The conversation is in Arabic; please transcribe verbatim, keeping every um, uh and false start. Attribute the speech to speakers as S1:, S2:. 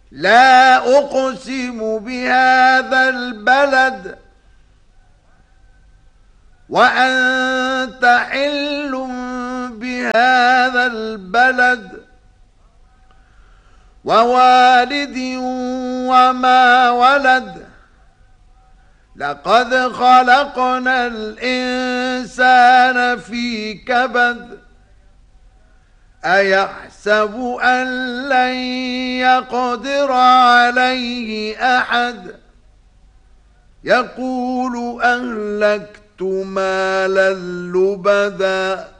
S1: لا أقسم بهذا البلد وأنت حل بهذا البلد ووالد وما ولد لقد خلقنا الإنسان في كبد أيحسب أن لن يقدر عليه أحد يقول أهلكت مالا لبدا